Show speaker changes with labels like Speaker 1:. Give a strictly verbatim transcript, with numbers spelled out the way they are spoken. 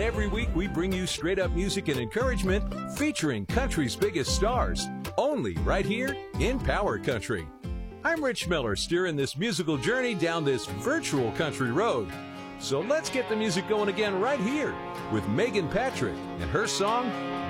Speaker 1: Every week we bring you straight up music and encouragement featuring country's biggest stars, only right here in Power Country. I'm Rich Miller, steering this musical journey down this virtual country road. So let's get the music going again right here with Megan Patrick and her song,